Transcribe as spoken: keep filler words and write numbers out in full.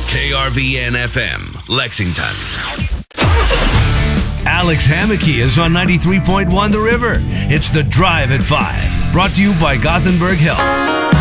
K R V N F M, Lexington. Alex Hammocky is on ninety-three point one The River. It's The Drive at five, brought to you by Gothenburg Health.